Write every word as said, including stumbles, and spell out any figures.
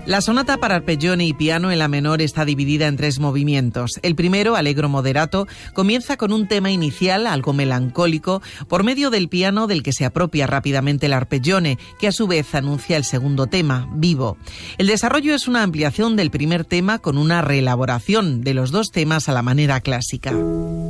La sonata para arpeggione y piano en la menor está dividida en tres movimientos. El primero, allegro moderato, comienza con un tema inicial algo melancólico por medio del piano del que se apropia rápidamente el arpeggione, que a su vez anuncia el segundo tema, vivo. El desarrollo es una ampliación del primer tema con una reelaboración de los dos temas a la manera clásica.